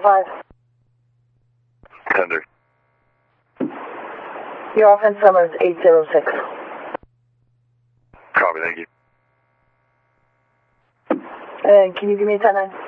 5. Tender. Your offense number is 806. Copy, thank you. And can you give me a 10-9?